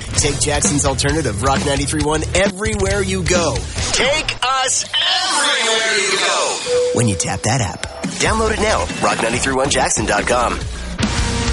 Take Jackson's alternative, Rock 93.1, everywhere you go. Take us everywhere you go when you tap that app. Download it now, rock931jackson.com.